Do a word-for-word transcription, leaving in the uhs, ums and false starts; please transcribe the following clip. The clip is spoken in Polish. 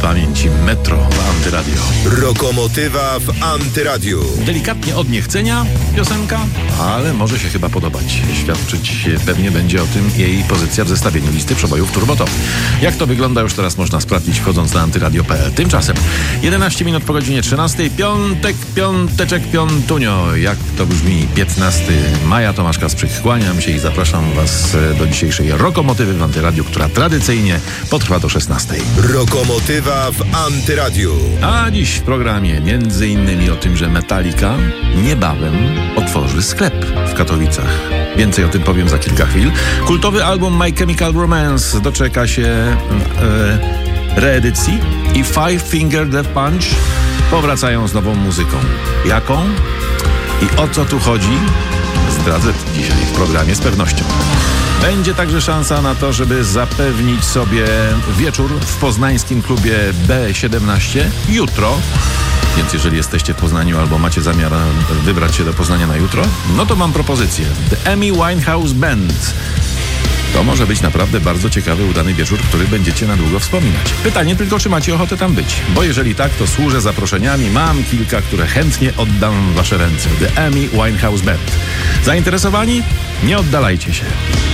pamięci Metro w Antyradio. Rokomotywa w Antyradiu. Delikatnie od niechcenia piosenka, ale może się chyba podobać. Świadczyć pewnie będzie o tym jej pozycja w zestawieniu listy przebojów Turbo Top. Jak to wygląda, już teraz można sprawdzić, wchodząc na antyradio kropka p l. Tymczasem jedenaście minut po godzinie trzynastej. Piątek, piąteczek, piątunio. Jak to brzmi? piętnastego maja. Tomasz Kasprzyk, kłaniam się i zapraszam Was do dzisiejszej Rokomotywy w Antyradiu, która tradycyjnie potrwa do szesnastej. Rokomotywa w Antyradiu. A dziś w programie między innymi o tym, że Metallica niebawem otworzy sklep w Katowicach. Więcej o tym powiem za kilka chwil. Kultowy album My Chemical Romance doczeka się e, reedycji i Five Finger Death Punch powracają z nową muzyką. Jaką? I o co tu chodzi? Zdradzę dzisiaj w programie z pewnością. Będzie także szansa na to, żeby zapewnić sobie wieczór w poznańskim klubie B siedemnaście jutro. Więc jeżeli jesteście w Poznaniu albo macie zamiar wybrać się do Poznania na jutro, no to mam propozycję. The Amy Winehouse Band. To może być naprawdę bardzo ciekawy, udany wieczór, który będziecie na długo wspominać. Pytanie tylko, czy macie ochotę tam być? Bo jeżeli tak, to służę zaproszeniami. Mam kilka, które chętnie oddam w wasze ręce. The Amy Winehouse Band. Zainteresowani? Nie oddalajcie się.